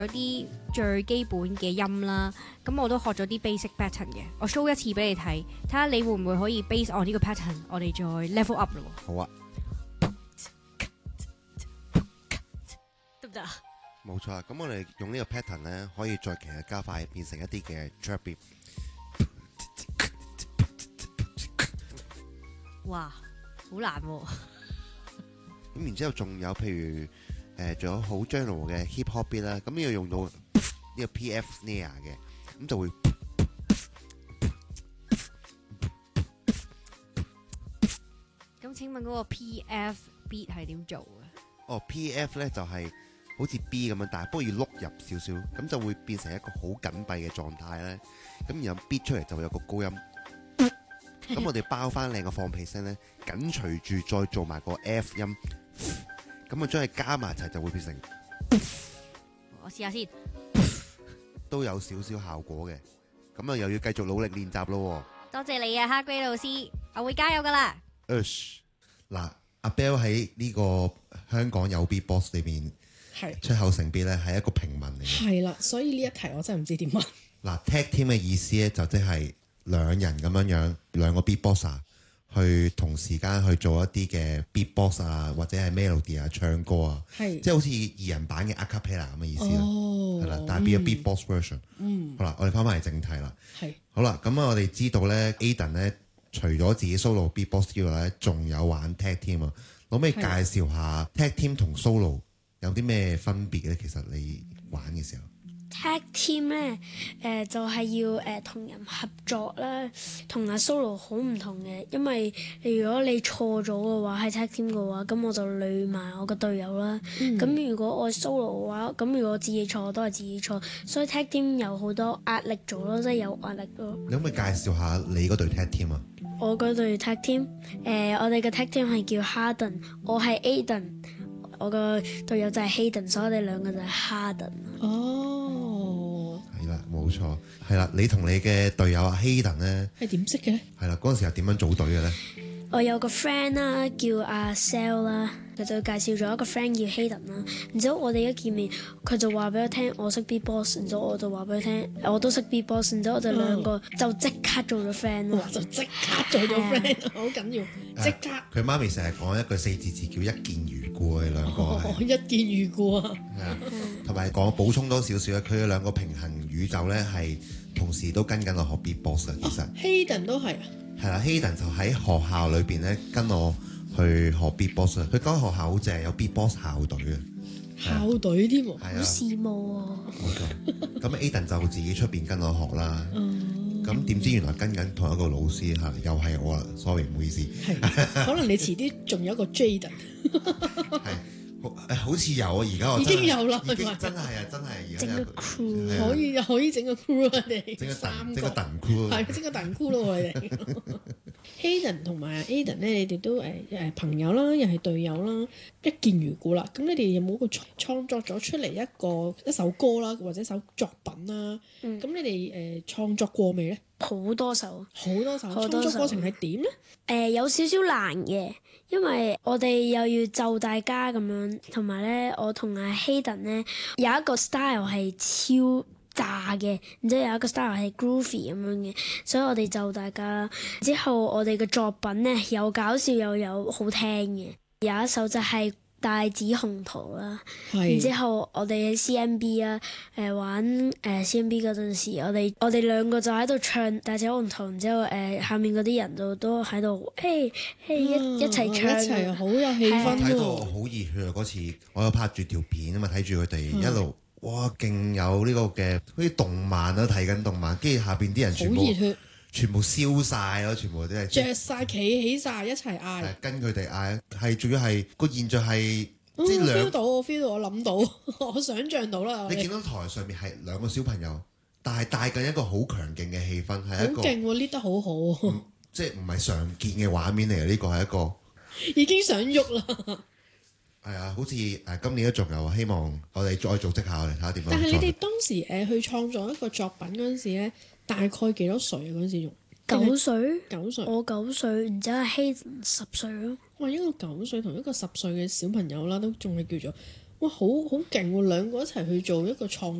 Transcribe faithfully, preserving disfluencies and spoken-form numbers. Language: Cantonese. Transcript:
有啲最基本嘅音啦，咁我都學咗啲 basic pattern 嘅。我 show 一次俾你睇，睇下你會唔會可以 base on 呢個 pattern，我哋再 level up 咯。 好啊， 得唔得啊？ 冇錯啊。咁我哋用呢個 pattern 咧，可以再其實加快變成一啲嘅 trap beat。 哇，好難喎！ 咁然之後仲有譬如誒，仲有好 general 嘅 hip hop beat 啦，咁呢個用到呢個 P F snare 嘅，咁就會。 咁請問嗰個 P F beat 係點做嘅？ 哦，P F 咧就係好似 B 咁樣，但係不過要碌入少少，咁就會變成一個好緊閉嘅狀態咧。咁然後 beat 出嚟就會有個高音。咁我哋包翻靚個放屁聲咧，緊隨住再做埋個 F 音，咁啊將佢加埋一齊就會變成。 我試下先， 都有少少效果嘅。咁啊又要繼續努力練習咯。 多謝你啊，哈龜老師，我會加油噶啦。 嗱，阿 Bell 喺呢個香港有 beatbox 裏邊出口成 beat 咧，係一個平民嚟嘅。 係啦，所以呢一題我真係唔知點問。 嗱 tag team 嘅意思咧，就即係兩人咁樣樣，兩個 beatboxer 去同時間去做一啲嘅 beatbox 啊，或者係 melody 啊，唱歌啊，即係好似二人版嘅 a cappella 咁嘅意思啦。係啦、哦，但係變咗 beatbox version。嗯，好啦，我哋翻返嚟正題啦。係，好啦，咁啊，我哋知道咧 ，Aiden 咧除咗自己 solo beatbox 之外咧，仲有玩 tag team 啊。可唔可以介紹下 tag team 同 solo 有啲咩分別咧？其實你玩嘅時候。 Tag team 咧，誒、呃、就係、是、要誒同、呃、人合作啦，同阿 solo 好唔同嘅，因為如果你錯咗嘅話，喺 tag team 嘅話，咁我就累埋我個隊友啦。咁、嗯、如果我 solo 嘅話，咁如果我自己錯都係自己錯，所以 tag team 有好多壓力做咯，即係有壓力咯。 你可唔可以介紹下你嗰隊 tag team 啊？ 我嗰隊 tag team，誒、呃、我哋嘅 tag team 係叫 Harden，我係 Aiden，我個隊友就係 Hayden，所以我哋兩個就係 Harden。 哦， 係啦，冇錯，係啦。你同你嘅隊友阿 Hayden 咧， 係點識嘅咧？ 係啦，嗰陣時係點樣組隊嘅咧？ 我有個 friend 啦，叫阿 Sel 啦，佢就介紹咗一個 friend 叫 Hayden 啦。然之後我哋一見面，佢就話俾我聽我識 beatbox，然之後我就話俾佢聽我都識 beatbox，然之後我哋兩個就即刻做咗 friend 咯。 就即刻做咗 friend，好緊要，即刻。 佢媽咪成日講一句四字詞叫一見如故啊，兩個哦，一見如故啊。 係啊，同埋講補充多少少咧，佢哋兩個平衡宇宙咧係同時都跟緊我學 beatbox 嘅，其實。 Hayden 都係啊。係啦 ，Hayden 就喺學校裏邊咧跟我去學 beatbox 啊。佢間學校好正，有 beatbox 校隊嘅。 校隊添喎， 好羨慕啊！ 冇錯。咁 Aiden 就自己出邊跟我學啦。咁點知原來跟緊同一個老師嚇，又係我啦。Sorry，唔好意思。 係，可能你遲啲仲有一個 Jaden。 係。誒好似有啊，而家我已經有啦， 已經真係啊，真係而家有整個 crew， 可以可以整個 crew 啊，你整個三整個鄧 crew， 係整個鄧 crew 咯，我哋。Hayden 同埋 Aiden 咧，你哋都誒誒朋友啦，又係隊友啦，一見如故啦。咁你哋有冇個創作咗出嚟一個一首歌啦，或者一首作品啦？咁、嗯、你哋誒創作過未咧？ 好多首， 好多首， 好多首。 創作過程係點咧？誒、 呃、有少少難嘅，因為我哋又要就大家咁樣，同埋咧我同阿 Hayden 咧有一個 style 係超炸嘅，然之後有一個 style 係 groovy 咁樣嘅，所以我哋就大家。之後我哋嘅作品咧有搞笑又有好聽嘅，有一首就係帶子鴻圖啦，然之後我哋喺 C M B 啊，誒玩誒 C M B 嗰陣時，我哋我哋兩個就喺度唱帶子鴻圖，然之後誒下面嗰啲人就都喺度誒誒一一齊唱， 一齊好有氣氛喎。 睇到我好熱血啊！嗰次我有拍住條片啊嘛，睇住佢哋一路哇，勁有呢個嘅好似動漫啊，睇緊動漫，跟住下邊啲人全部好熱血，全部燒晒咯，全部都係着晒企起晒一齊嗌， 跟佢哋嗌，係仲要係個現象係即係兩 feel 到，我 feel 到，我諗到，我想像到啦。 你見到台上面係兩個小朋友，但係帶緊一個好強勁嘅氣氛，係一個好勁喎，捏得好好， 嗯、即係唔係常見嘅畫面嚟嘅，呢個係一個已經想喐啦。 係啊，好似誒今年都仲有，希望我哋再組織下，我哋睇下點樣。 但係你哋當時誒去創作一個作品嗰陣時咧，大概幾多歲啊？嗰陣時仲九歲， 九歲， 我九歲，然之後 Hayden 十歲咯。 哇！一個九歲同一個十歲嘅小朋友啦，都仲係叫做哇，好好勁喎！兩個一齊去做一個創